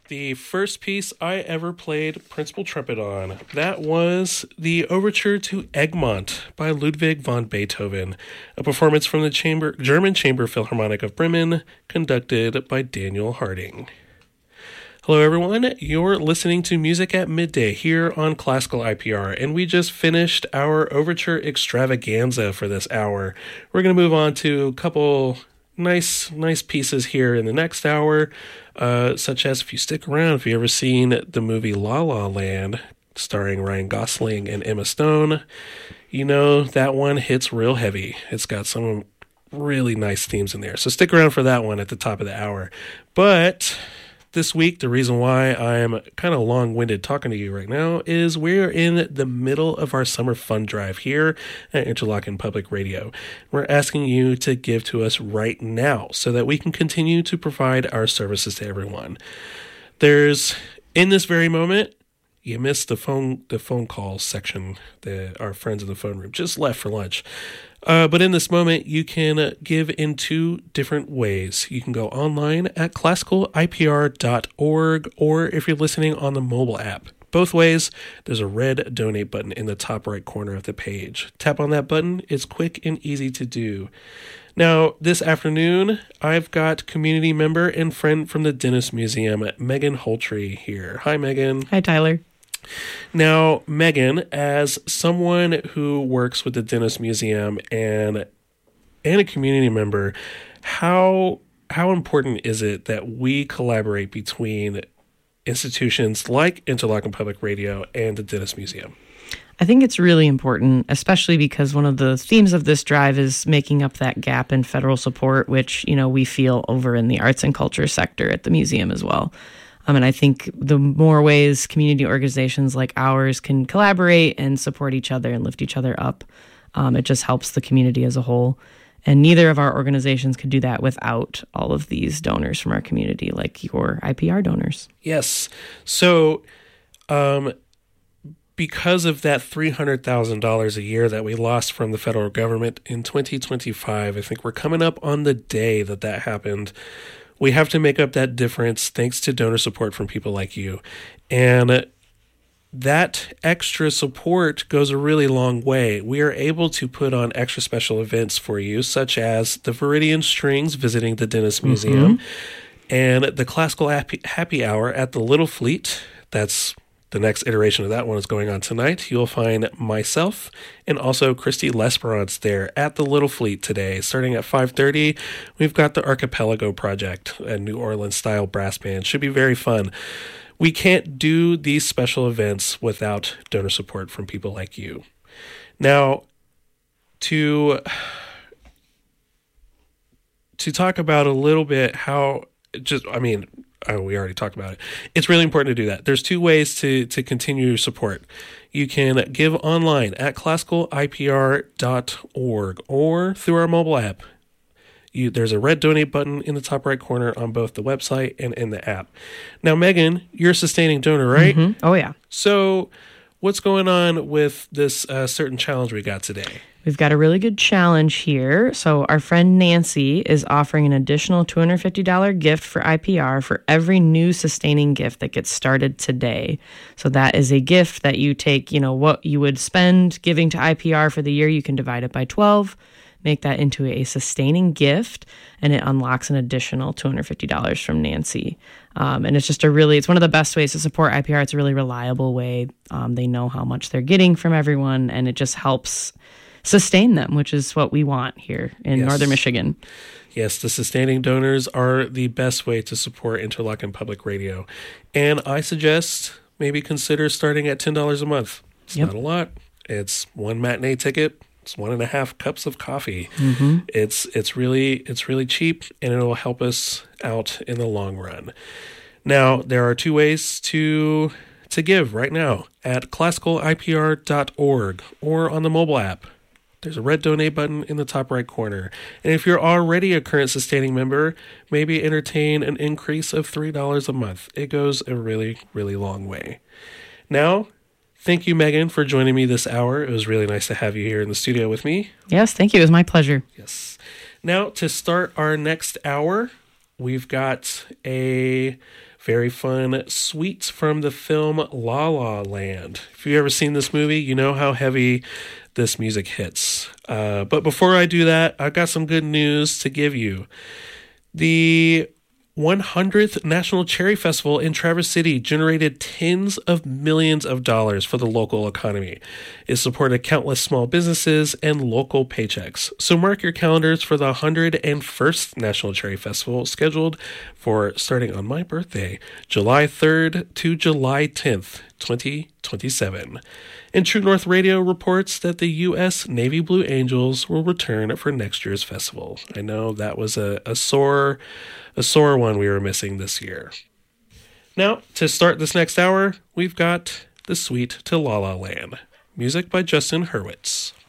the first piece I ever played principal trumpet on. That was the Overture to Egmont by Ludwig van Beethoven, a performance from the German Chamber Philharmonic of Bremen, conducted by Daniel Harding. Hello everyone, you're listening to Music at Midday here on Classical IPR, and we just finished our Overture Extravaganza for this hour. We're going to move on to a couple nice pieces here in the next hour, such as, if you stick around, if you've ever seen the movie La La Land, starring Ryan Gosling and Emma Stone, you know that one hits real heavy. It's got some really nice themes in there, so stick around for that one at the top of the hour. But this week, the reason why I'm kind of long-winded talking to you right now is we're in the middle of our summer fund drive here at Interlochen Public Radio. We're asking you to give to us right now so that we can continue to provide our services to everyone. There's, in this very moment, you missed the phone call section that our friends in the phone room just left for lunch. But in this moment, you can give in two different ways. You can go online at classicalipr.org, or if you're listening on the mobile app. Both ways, there's a red donate button in the top right corner of the page. Tap on that button. It's quick and easy to do. Now, this afternoon, I've got community member and friend from the Dennis Museum, Megan Holtree, here. Hi, Megan. Hi, Tyler. Now, Megan, as someone who works with the Dennis Museum and a community member, how important is it that we collaborate between institutions like Interlochen Public Radio and the Dennis Museum? I think it's really important, especially because one of the themes of this drive is making up that gap in federal support, which, we feel over in the arts and culture sector at the museum as well. And I think the more ways community organizations like ours can collaborate and support each other and lift each other up, it just helps the community as a whole. And neither of our organizations could do that without all of these donors from our community, like your IPR donors. Yes. So because of that $300,000 a year that we lost from the federal government in 2025, I think we're coming up on the day that happened. We have to make up that difference thanks to donor support from people like you. And that extra support goes a really long way. We are able to put on extra special events for you, such as the Viridian Strings visiting the Dennis Museum and the Classical Happy Hour at the Little Fleet. That's the next iteration of that one is going on tonight. You'll find myself and also Christy Lesperance there at the Little Fleet today. Starting at 5:30, we've got the Archipelago Project, a New Orleans-style brass band. Should be very fun. We can't do these special events without donor support from people like you. Now, to talk about a little bit we already talked about it. It's really important to do that. There's two ways to continue your support. You can give online at classicalipr.org or through our mobile app. There's a red donate button in the top right corner on both the website and in the app. Now, Megan, you're a sustaining donor, right? Mm-hmm. Oh, yeah. So what's going on with this certain challenge we got today? We've got a really good challenge here. So our friend Nancy is offering an additional $250 gift for IPR for every new sustaining gift that gets started today. So that is a gift that you take, what you would spend giving to IPR for the year. You can divide it by 12, make that into a sustaining gift, and it unlocks an additional $250 from Nancy. And it's just it's one of the best ways to support IPR. It's a really reliable way. They know how much they're getting from everyone, and it just helps sustain them, which is what we want here in Northern Michigan. Yes, the sustaining donors are the best way to support Interlochen Public Radio. And I suggest maybe consider starting at $10 a month. It's not a lot. It's one matinee ticket. It's 1.5 cups of coffee. Mm-hmm. It's really cheap, and it'll help us out in the long run. Now, there are two ways to give right now at classicalipr.org or on the mobile app. There's a red donate button in the top right corner. And if you're already a current sustaining member, maybe entertain an increase of $3 a month. It goes a really, really long way. Now, thank you, Megan, for joining me this hour. It was really nice to have you here in the studio with me. Yes, thank you. It was my pleasure. Yes. Now, to start our next hour, we've got a Very fun, sweet from the film La La Land. If you've ever seen this movie, you know how heavy this music hits. But before I do that, I've got some good news to give you. The 100th National Cherry Festival in Traverse City generated tens of millions of dollars for the local economy. It supported countless small businesses and local paychecks. So mark your calendars for the 101st National Cherry Festival, scheduled for starting on my birthday, July 3rd to July 10th, 2027. And True North Radio reports that the U.S. Navy Blue Angels will return for next year's festival. I know that was a sore one we were missing this year. Now, to start this next hour, we've got The Suite to La La Land, music by Justin Hurwitz.